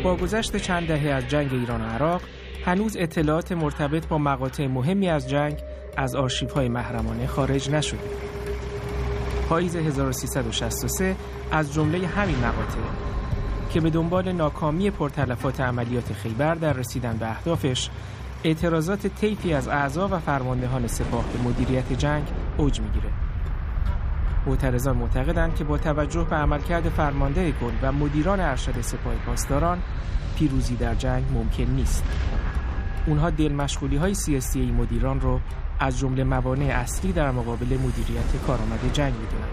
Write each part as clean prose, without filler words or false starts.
با گذشت چند دهه از جنگ ایران و عراق، هنوز اطلاعات مرتبط با مقاطع مهمی از جنگ از آرشیوهای محرمانه خارج نشده. پاییز 1363 از جمله همین مقاطع که به دنبال ناکامی پرتلفات عملیات خیبر در رسیدن به اهدافش، اعتراضات طیفی از اعضا و فرماندهان سپاه به مدیریت جنگ اوج میگیره. معترضان معتقدند که با توجه به عملکرد فرمانده کل و مدیران ارشد سپاه پاسداران، پیروزی در جنگ ممکن نیست. اونها دلمشغولی‌های سیاسی مدیران رو از جمله موانع اصلی در مقابل مدیریت کارآمد جنگ می‌دونن.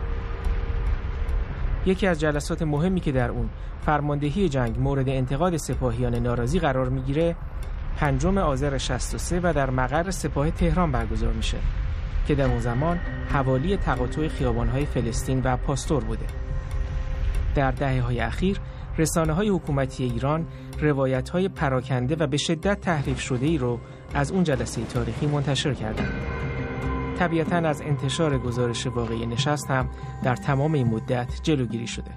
یکی از جلسات مهمی که در اون فرماندهی جنگ مورد انتقاد سپاهیان ناراضی قرار میگیره 5 آذر 63 و در مقر سپاه تهران برگزار میشه که در اون زمان حوالی تقاطع خیابان‌های فلسطین و پاستور بوده. در دهه‌های اخیر رسانه‌های حکومتی ایران روایت‌های پراکنده و به شدت تحریف شده‌ای رو از اون جلسه تاریخی منتشر کردند. طبیعتاً از انتشار گزارش واقعی نشست هم در تمام این مدت جلوگیری شده.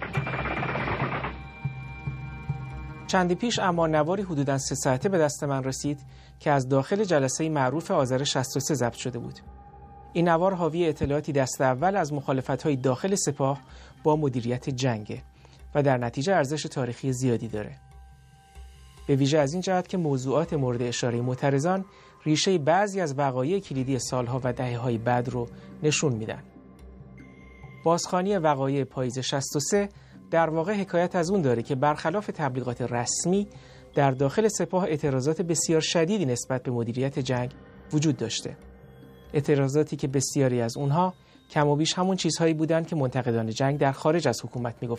چندی پیش اما نواری حدوداً 3 ساعته به دست من رسید که از داخل جلسه معروف آذر 63 ضبط شده بود. این نوار حاوی اطلاعاتی دست اول از مخالفت‌های داخل سپاه با مدیریت جنگه و در نتیجه ارزش تاریخی زیادی داره. به ویژه از این جهت که موضوعات مورد اشاره معترضان ریشه بعضی از وقایع کلیدی سالها و دهه‌های بعد رو نشون میدن. بازخوانی وقایع پاییز 63 در واقع حکایت از اون داره که برخلاف تبلیغات رسمی در داخل سپاه اعتراضات بسیار شدیدی نسبت به مدیریت جنگ وجود داشته. اعتراضاتی که بسیاری از اونها کم و بیش همون چیزهایی بودند که منتقدان جنگ در خارج از حکومت میگفتن.